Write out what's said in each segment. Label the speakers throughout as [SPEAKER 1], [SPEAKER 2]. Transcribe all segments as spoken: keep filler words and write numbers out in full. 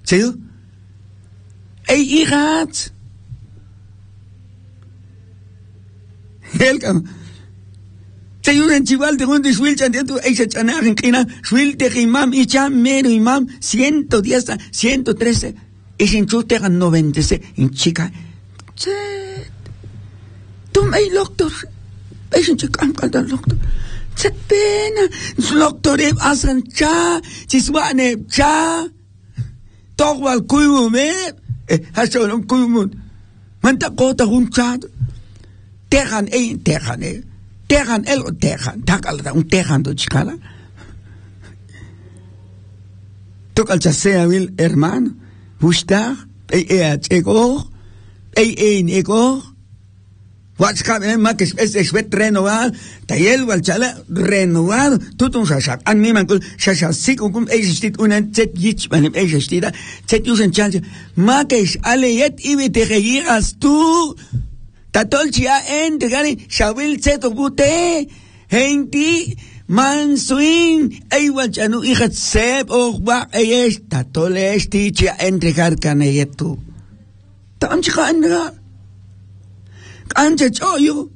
[SPEAKER 1] ¿Sí? Ey, hijas. Helga. Se yo en Chival de donde Schwil chanteando, ey, se chanar en Kina, Schwil de imam, y cham, mero imam, ciento diez, ciento trece, y sin chute noventa y seis, en chica. Sí. Tú me hay doctor. Ey, sin chica, calda doctor. Se pena. Doctor, asan cha, chiswane cha. Toch al kuimu me. Eh, haso long kuimu. Manta kota hun cha. Tegan een tegan eh. Tegan el tegan. Takal da un tegan do chikala. Tokal chasea wil hermano. Bustar. Ey ey ego. Ey ey ego. What's coming ma que es es vet renovar. Tayel wal chala renovar. Tutun shashak. An mi man kul shashak sik un ey stit un zet yich man ey stida. Zet usen chance. Ma que es alle jet ibe te regiras tu. Tatolchia entregani Shabil Zeto Bute Henti Mansuin Eiwan Chanu Ijat Seb Ogba Eyesh Tatolesh Tichia entregar Caneyetu Tamchika entregar Cancha Choyo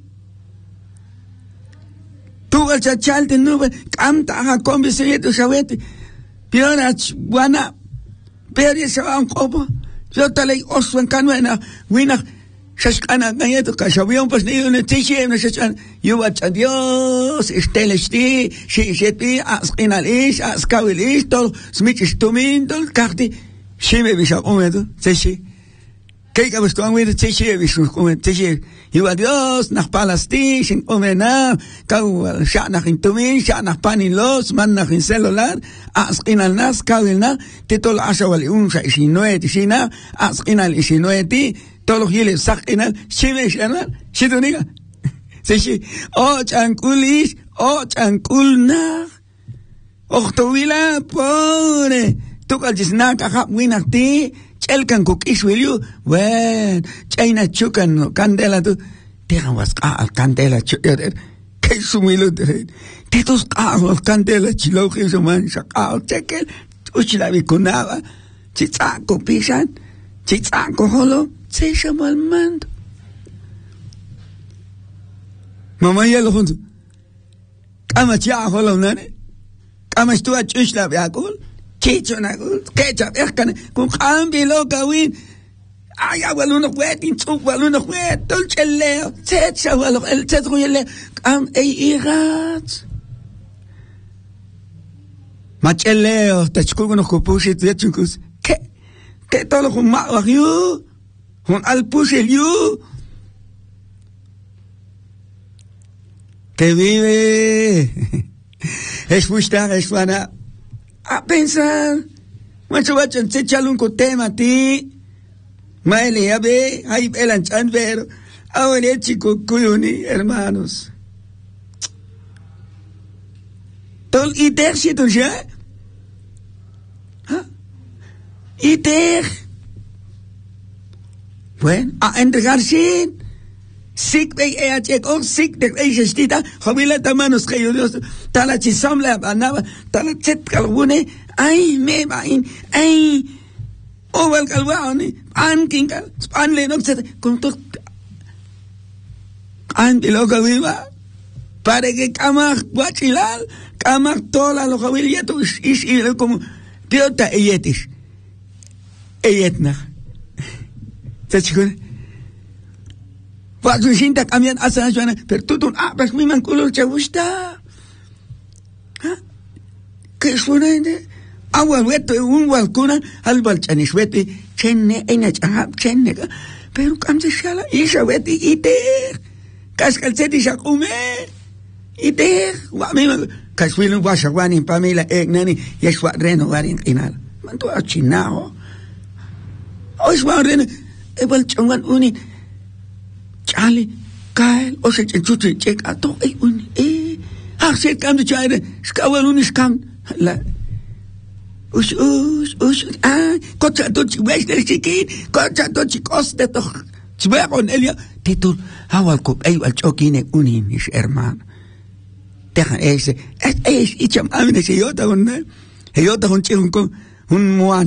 [SPEAKER 1] Tu al chachalte nube Camta a combi seyetu Shaweti Pionach Buana Peri Shawan Kopo Yo talei Oswen Canwena Winach Shashkana gayeto kashabion pas ni un tiche na shashan yo at Dios estelesti shi sheti asqinalish askawilish tol smichish tumin tol karti shime bisha umedo tiche kay ka bastong with tiche bishu umet tiche yo at Dios nach Palestin in umena kaw sha nach tumin sha nach panilos man nach celular asqinal nas kawilna titol ashawali un sha shinoet shina asqinal shinoeti todos los giles sacan shive shanar shiduniga se o chankulish o chankulna ochtowila pone tukal jisnaka ha winati chelkan kukish wilyu wen chaina chukan candela tu tegan was al candela chuker que sumilu te tus al candela chiloge so man shaqal chekel uchila bikunaba chitsako pishan chitsako holo se llama al mando. Mamá ya lo junto. Kama chia holo nane. Kama stua chushla biakul. Chicho na kul. Kecha biakane. Kun kambi lo kawin. Ay abuelo wet in tu abuelo wet. Dolce leo. Techa abuelo el tetro yele. Kam ei irat. Macheleo. Tachkugo no kupushi tuyachukus. Ke. Ke tolo kuma wagyu. Con al puse yo que vive es buscar es para a pensar mucho bacho se chalo un tema ti maile ya ve hay el anchan ver ahora chico cuyuni hermanos tol iter si tu ya ha iter. Bueno, a entregarse, sick de ella llegó, sick de ella estita, jovila tamanos que yo Dios, tala chisamla banaba, tala chet calvune, ay me vain, ay, o el calvane, an kingal, an le no se con tu, an de lo que viva, para que cama guachilal, cama tola lo jovila tu is y como piota eyetis, eyetna. Tachikun. Wat sinta kamian asa jana per tutun abas mi man kulur chagusta. Ha? Que suene agua weto un walcuna al balchanish weti chenne ena chahab chenne pero kamse shala isha weti ite kaskalseti shakume ite wa mi kaswilun washawani pamela egnani yeshwa reno warin inal manto achinao oiswa reno ebal chongan uni chali kael o se chuchu chek ato e uni e ah se kam de chaire skawal uni skam la us us us ah kocha to chiwes de chiquit kocha to chicos de to chwe con elia titul hawal ko ay al chokine uni mis hermano deja ese es es icham amne se yota con he yota con chikun un muan